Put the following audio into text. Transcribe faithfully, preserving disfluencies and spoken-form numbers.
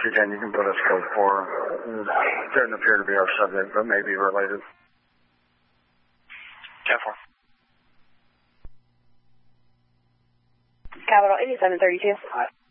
Two ten, you can put us code four. It doesn't appear to be our subject, but may be related. ten four. Capital eighty-seven thirty-two.